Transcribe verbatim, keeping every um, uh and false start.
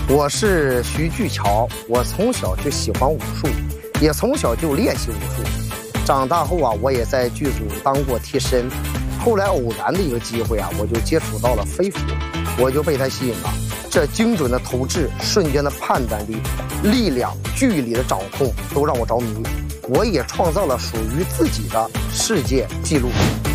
我是徐巨桥，我从小就喜欢武术，也从小就练习武术。长大后啊，我也在剧组当过替身。后来偶然的一个机会啊，我就接触到了飞佛，我就被他吸引了。这精准的投掷、瞬间的判断力、力量、距离的掌控，都让我着迷。我也创造了属于自己的世界纪录。